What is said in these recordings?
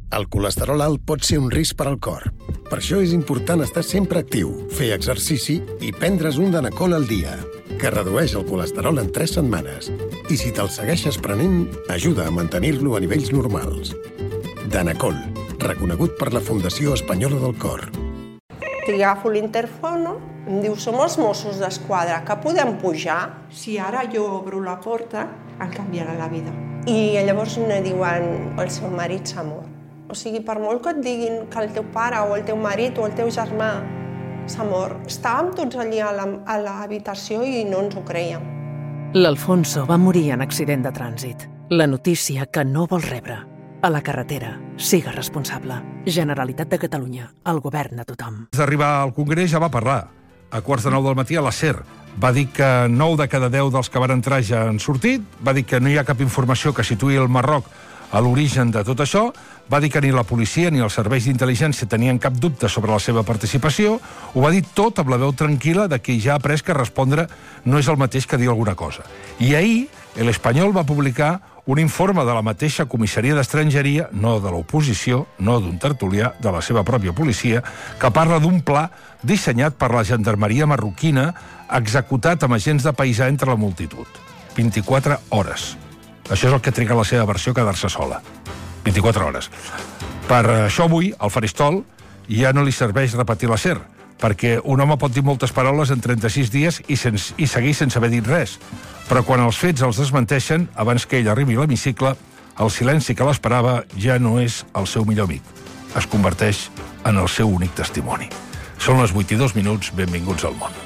El colesterol alt pot ser un risc per al cor. Per això és important estar sempre actiu, fer exercici i prendre's un Danacol al dia, que redueix el colesterol en 3 setmanes. I si te'l segueixes prenent, ajuda a mantenir-lo a nivells normals. Danacol, reconegut per la Fundació Espanyola del Cor. Agafo l'interfono, em diu, som els Mossos d'Esquadra, que podem pujar? Si ara jo obro la porta, em canviarà la vida. I llavors me diuen, el seu marit s'ha mort. O sigui, per molt que et diguin que el teu pare o el teu marit o el teu germà s'ha mort, estàvem tots allí a l'habitació i no ens ho creiem. L'Alfonso va morir en accident de trànsit. La notícia que no vol rebre. A la carretera, siga responsable. Generalitat de Catalunya, el govern a tothom. Abans d'arribar al Congrés ja va parlar. A 8:45 del matí a la SER. Va dir que 9 de cada 10 dels que van entrar ja han sortit. Va dir que no hi ha cap informació que situï el Marroc a l'origen de tot això. Va dir que ni la policia ni els serveis d'intel·ligència tenien cap dubte sobre la seva participació. Ho va dir tot amb la veu tranquil·la de qui ja ha après que respondre no és el mateix que dir alguna cosa. I ahir, l'Espanyol va publicar un informe de la mateixa comissaria d'estrangeria, no de l'oposició, no d'un tertulià, de la seva pròpia policia, que parla d'un pla dissenyat per la gendarmeria marroquina executat amb agents de paisà entre la multitud. 24 hores. Això és el que triga la seva versió a quedar-se sola. 24 hores. Per això avui, al faristol, ja no li serveix repetir la SER, perquè un home pot dir moltes paraules en 36 dies i seguir sense haver dit res. Però quan els fets els desmenteixen, abans que ell arribi a l'hemicicle, el silenci que l'esperava ja no és el seu millor amic. Es converteix en el seu únic testimoni. Són les 8:02, benvinguts al món.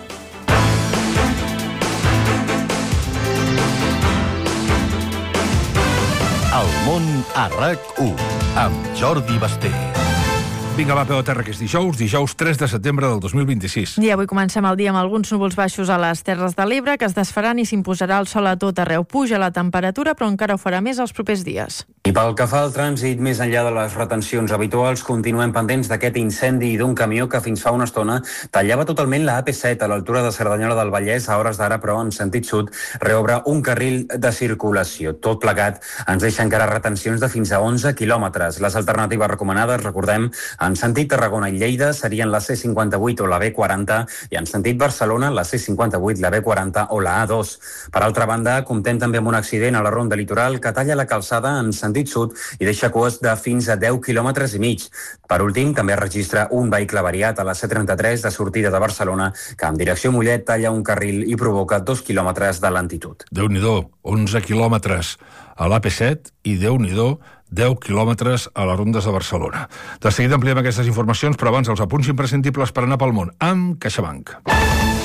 El món a RAC1, amb Jordi Basté. Vinga, va, peu a terra, que és dijous 3 de setembre del 2026. I avui comencem el dia amb alguns núvols baixos a les Terres de l'Ebre, que es desfaran i s'imposarà el sol a tot arreu. Puja la temperatura, però encara ho farà més els propers dies. I pel que fa al trànsit, més enllà de les retencions habituals, continuem pendents d'aquest incendi d'un camió que fins fa una estona tallava totalment la AP7 a l'altura de Cerdanyola del Vallès. A hores d'ara, però, en sentit sud, reobre un carril de circulació. Tot plegat ens deixa encara retencions de fins a 11 quilòmetres. Les alternatives recomanades, recordem, en sentit Tarragona i Lleida serien la C58 o la B40 i en sentit Barcelona la C58, la B40 o la A2. Per altra banda, comptem també amb un accident a la Ronda Litoral que talla la calçada en sentit sud i deixa cues de fins a 10 quilòmetres i mig. Per últim, també registra un vehicle avariat a la C33 de sortida de Barcelona que en direcció Mollet talla un carril i provoca 2 quilòmetres de lentitud. Déu-n'hi-do, 11 quilòmetres a l'AP7 i Déu-n'hi-do, 10 quilòmetres a les rondes de Barcelona. De seguida ampliem aquestes informacions, però abans els apunts imprescindibles per anar pel món amb CaixaBank.